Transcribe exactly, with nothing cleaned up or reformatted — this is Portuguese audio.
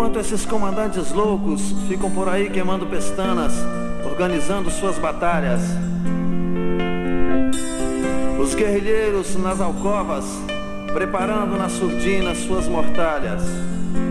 Enquanto esses comandantes loucos ficam por aí queimando pestanas, organizando suas batalhas, os guerrilheiros nas alcovas, preparando na surdina suas mortalhas.